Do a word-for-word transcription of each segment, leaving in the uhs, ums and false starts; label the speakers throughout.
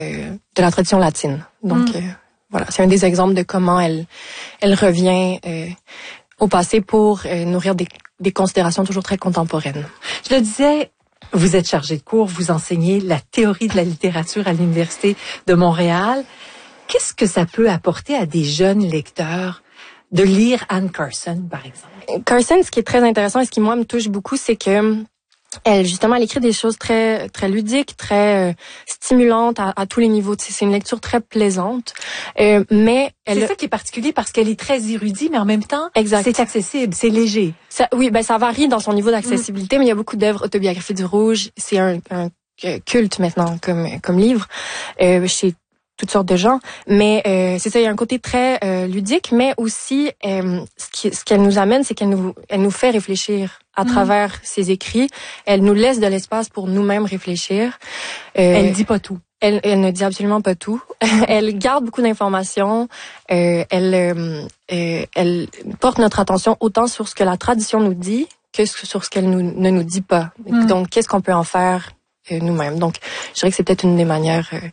Speaker 1: euh, de la tradition latine. Donc, mm. euh, voilà, c'est un des exemples de comment elle, elle revient euh, au passé pour euh, nourrir des, des considérations toujours très contemporaines.
Speaker 2: Je le disais, vous êtes chargé de cours, vous enseignez la théorie de la littérature à l'Université de Montréal. Qu'est-ce que ça peut apporter à des jeunes lecteurs de lire Anne Carson, par exemple?
Speaker 1: Carson, ce qui est très intéressant et ce qui, moi, me touche beaucoup, c'est que elle, justement, elle écrit des choses très très ludiques, très euh, stimulantes à, à tous les niveaux. C'est une lecture très plaisante. Euh, mais elle...
Speaker 2: C'est ça qui est particulier parce qu'elle est très érudite, mais en même temps,
Speaker 1: exact.
Speaker 2: C'est accessible, c'est léger.
Speaker 1: Ça, oui, ben ça varie dans son niveau d'accessibilité, mmh. mais il y a beaucoup d'œuvres. Autobiographie du Rouge, c'est un, un culte maintenant comme comme livre euh, chez toutes sortes de gens, mais euh, c'est ça, il y a un côté très euh, ludique, mais aussi euh, ce qui ce qu'elle nous amène, c'est qu'elle nous elle nous fait réfléchir à mmh. travers ses écrits. Elle nous laisse de l'espace pour nous-mêmes réfléchir.
Speaker 2: Euh, elle dit pas tout.
Speaker 1: Elle, elle ne dit absolument pas tout. Elle garde beaucoup d'informations. Euh, elle euh, elle porte notre attention autant sur ce que la tradition nous dit que sur ce qu'elle nous, ne nous dit pas. Mmh. Donc, qu'est-ce qu'on peut en faire euh, nous-mêmes. Donc, je dirais que c'est peut-être une des manières euh,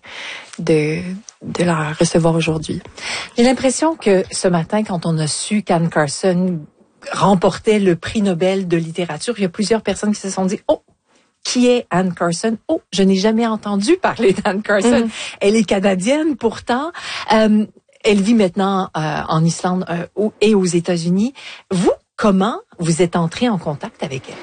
Speaker 1: de de la recevoir aujourd'hui.
Speaker 2: J'ai l'impression que ce matin, quand on a su qu'Anne Carson remportait le prix Nobel de littérature, il y a plusieurs personnes qui se sont dit « Oh, qui est Anne Carson? Oh, je n'ai jamais entendu parler d'Anne Carson. Mm. Elle est canadienne pourtant. Euh, elle vit maintenant euh, en Islande euh, et aux États-Unis. Vous, comment vous êtes entré en contact avec elle?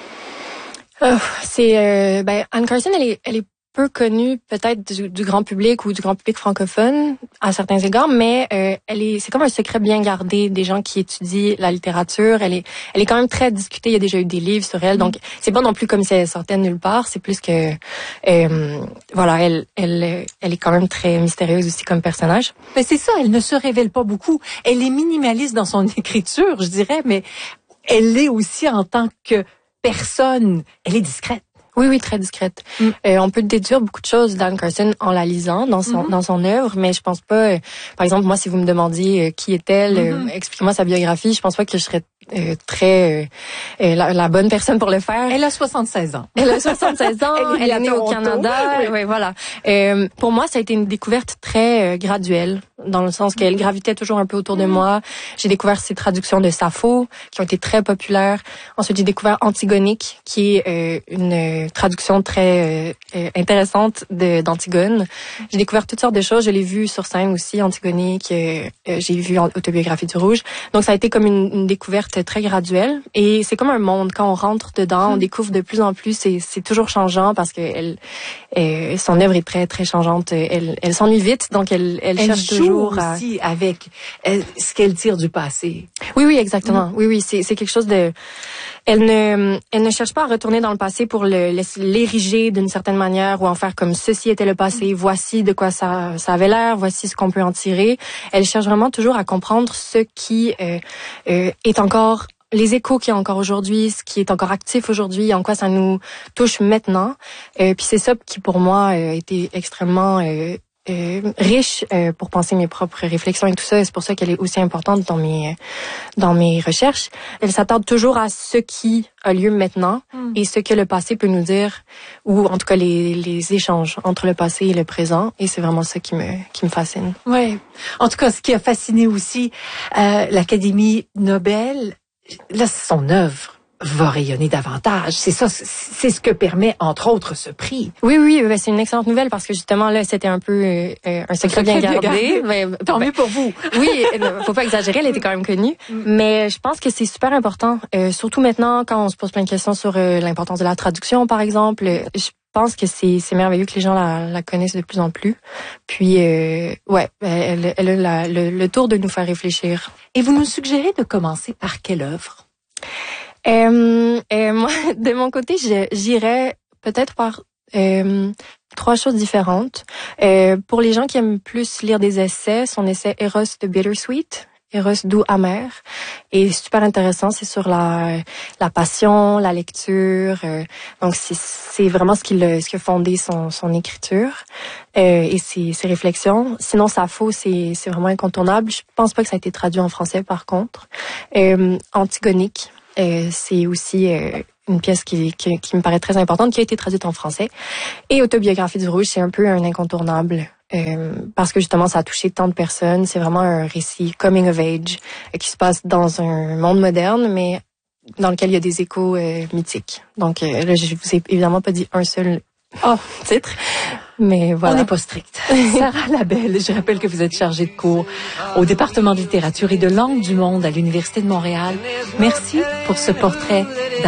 Speaker 1: Oh, c'est euh, ben Anne Carson, elle est elle est peu connue peut-être du, du grand public ou du grand public francophone à certains égards, mais euh, elle est c'est comme un secret bien gardé des gens qui étudient la littérature. Elle est elle est quand même très discutée. Il y a déjà eu des livres sur elle, donc c'est pas non plus comme si elle sortait de nulle part. C'est plus que euh, voilà, elle elle elle est quand même très mystérieuse aussi comme personnage.
Speaker 2: Mais c'est ça, elle ne se révèle pas beaucoup. Elle est minimaliste dans son écriture, je dirais, mais elle l'est aussi en tant que personne. Elle est discrète.
Speaker 1: Oui, oui, très discrète. Mm. Euh, on peut déduire beaucoup de choses d'Anne Carson en la lisant dans son mm-hmm. dans son œuvre, mais je pense pas. Euh, par exemple, moi, si vous me demandiez euh, qui est-elle, mm-hmm. euh, expliquez-moi sa biographie, je pense pas que je serais euh, très euh, la, la bonne personne pour le faire.
Speaker 2: Elle a soixante-seize ans.
Speaker 1: Elle a soixante-seize ans. elle est, elle est née au Canada. Oui, oui, voilà. Euh, pour moi, ça a été une découverte très euh, graduelle, dans le sens qu'elle gravitait toujours un peu autour de mm-hmm. moi. J'ai découvert ses traductions de Sappho, qui ont été très populaires. Ensuite, j'ai découvert Antigonique, qui est euh, une traduction très euh, intéressante de, d'Antigone. J'ai découvert toutes sortes de choses. Je l'ai vu sur scène aussi, Antigonique. Euh, euh, j'ai vu Autobiographie du Rouge. Donc, ça a été comme une, une découverte très graduelle. Et c'est comme un monde. Quand on rentre dedans, on découvre de plus en plus. Et c'est toujours changeant parce que elle, euh, son œuvre est très, très changeante. Elle, elle s'ennuie vite. Donc, elle, elle,
Speaker 2: elle
Speaker 1: cherche
Speaker 2: joue
Speaker 1: toujours à...
Speaker 2: aussi avec euh, ce qu'elle tire du passé.
Speaker 1: Oui, oui, exactement. Mm. Oui, oui, c'est, c'est quelque chose de... Elle ne, elle ne cherche pas à retourner dans le passé pour le, l'ériger d'une certaine manière ou en faire comme ceci était le passé, voici de quoi ça, ça avait l'air, voici ce qu'on peut en tirer. Elle cherche vraiment toujours à comprendre ce qui euh, euh, est encore, les échos qu'il y a encore aujourd'hui, ce qui est encore actif aujourd'hui, en quoi ça nous touche maintenant. Euh, puis c'est ça qui pour moi a été extrêmement... Euh, Euh, riche euh, pour penser mes propres réflexions et tout ça. Et c'est pour ça qu'elle est aussi importante dans mes dans mes recherches. Elle s'attarde toujours à ce qui a lieu maintenant mm. et ce que le passé peut nous dire, ou en tout cas les les échanges entre le passé et le présent. Et c'est vraiment ça qui me qui me fascine.
Speaker 2: Ouais. En tout cas, ce qui a fasciné aussi euh, l'Académie Nobel, là, c'est son œuvre va rayonner davantage. C'est ça, c'est ce que permet, entre autres, ce prix.
Speaker 1: Oui, oui, ben c'est une excellente nouvelle parce que justement, là, c'était un peu euh, un secret bien gardé.
Speaker 2: Mais, Tant ben, mieux pour vous.
Speaker 1: Oui, faut pas exagérer, elle était quand même connue. Mm. Mais je pense que c'est super important, euh, surtout maintenant, quand on se pose plein de questions sur euh, l'importance de la traduction, par exemple. Je pense que c'est, c'est merveilleux que les gens la, la connaissent de plus en plus. Puis, euh, ouais, elle, elle a la, le, le tour de nous faire réfléchir.
Speaker 2: Et vous nous suggérez de commencer par quelle œuvre?
Speaker 1: Euh, euh, moi, de mon côté, je, j'irais peut-être par euh, trois choses différentes. Euh, pour les gens qui aiment plus lire des essais, son essai Eros de Bittersweet, Eros doux amer, est super intéressant. C'est sur la la passion, la lecture. Euh, donc c'est c'est vraiment ce qui le ce qui a fondé son son écriture euh, et ses ses réflexions. Sinon, Sappho, c'est c'est vraiment incontournable. Je pense pas que ça a été traduit en français, par contre. Euh, Antigonique. Euh, c'est aussi euh, une pièce qui, qui, qui me paraît très importante, qui a été traduite en français. Et Autobiographie du Rouge, c'est un peu un incontournable euh, parce que justement, ça a touché tant de personnes. C'est vraiment un récit coming of age euh, qui se passe dans un monde moderne, mais dans lequel il y a des échos euh, mythiques. Donc euh, là, je vous ai évidemment pas dit un seul oh, titre, mais voilà.
Speaker 2: On n'est pas strict. Sarah Labelle, je rappelle que vous êtes chargée de cours au département de littérature et de langue du monde à l'Université de Montréal. Merci pour ce portrait